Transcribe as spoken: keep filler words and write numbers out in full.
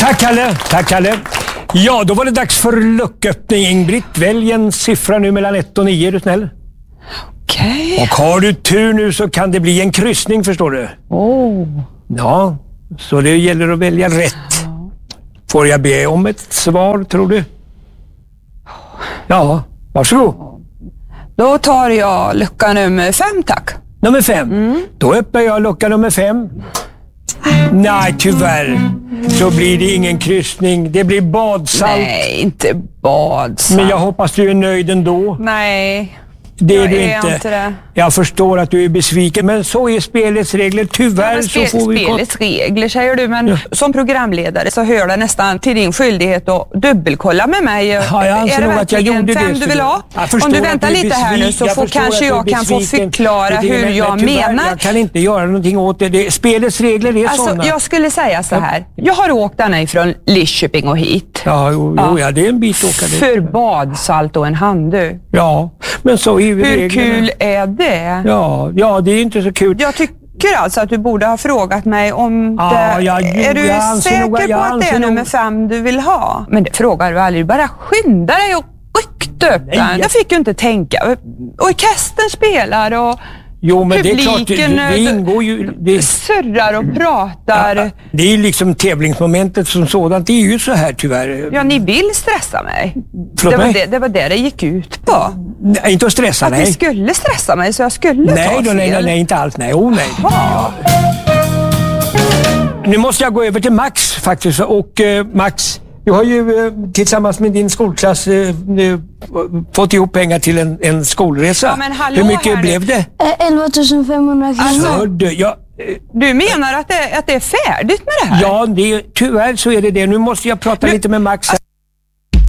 Tack Kalle, tack Kalle. Ja, då var det dags för lucköppning. Ingrid, välj en siffra nu mellan ett och nio, är du snäll? Okej. Och har du tur nu så kan det bli en kryssning, förstår du. Oh. Ja, så det gäller att välja rätt. Får jag be om ett svar, tror du? Ja, varsågod. Då tar jag lucka nummer fem, tack. Nummer fem. Mm. Då öppnar jag lucka nummer fem. Nej, tyvärr. Så blir det ingen kryssning. Det blir badsalt. Nej, inte badsalt. Men jag hoppas du är nöjd ändå. Nej, det är jag du är inte. inte det. Jag förstår att du är besviken, men så är spelets regler. Tyvärr ja, spel, så får vi... Spelets regler, säger du, men ja. Som programledare så hör det nästan till din skyldighet att dubbelkolla med mig. Ja, jag anser nog att jag gjorde fem det. Du vill ha? Om du väntar du lite här nu så får kanske jag kan få förklara hur jag, jag menar. Jag kan inte göra någonting åt det. det spelets regler är alltså, sådana. Jag skulle säga så här. Jag har åkt denna ifrån Lidköping och hit. Ja, jo, ja. Jo, ja, det är en bit åka dit. För badsalt och en handduk. Ja, men så är vi Hur reglerna. Kul är det? Ja, ja, det är inte så kul. Jag tycker alltså att du borde ha frågat mig om ja, det... Ja, jo, är du säker nog, på att det är nummer fem du vill ha? Men det frågar du aldrig. Bara skynda dig och ryckte upp den. Jag... jag fick ju inte tänka. Orkestern spelar och... Jo, men publiken det är klart, det, det ingår ju... Det surrar och pratar. Ja, det är liksom tävlingsmomentet som sådant. Det är ju så här tyvärr. Ja, ni vill stressa mig. Förlåt det, var mig? det, det var det det gick ut på. Nej, inte att stressa, att nej. Att ni skulle stressa mig så jag skulle nej, ta då, fel. Nej, nej, nej, inte alls. Nej, oh nej. Ja. Nu måste jag gå över till Max faktiskt. Och eh, Max... Du har ju eh, tillsammans med din skolklass eh, eh, fått ihop pengar till en, en skolresa. Ja, men hallå, hur mycket blev det? elva tusen femhundra kronor. Alltså, du, jag, eh, du menar att det, att det är färdigt med det här? Ja, det, tyvärr så är det det. Nu måste jag prata men, lite med Max här.